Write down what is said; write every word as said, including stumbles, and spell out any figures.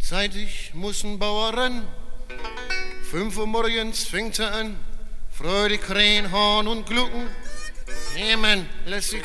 Zeitig muss ein Bauer ran, fünf Uhr morgens fängt er an, freudig krähen, Horn und Glucken. Jemand lässt sich